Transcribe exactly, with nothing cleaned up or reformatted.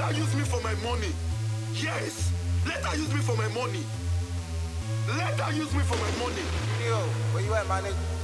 her use me for my money. Yes, let her use me for my money. Let her use me for my money. Yo, where you at, my nigga?